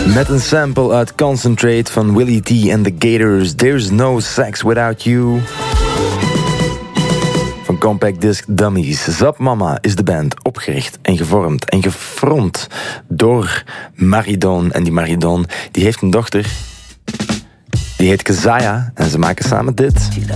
Met een sample uit Concentrate van Willie T and the Gators. There's no sex without you. Van Compact Disc Dummies. Zap Mama is de band, opgericht en gevormd en gefront door Maridon. En die Maridon, die heeft een dochter, die heet Kezaya. En ze maken samen dit.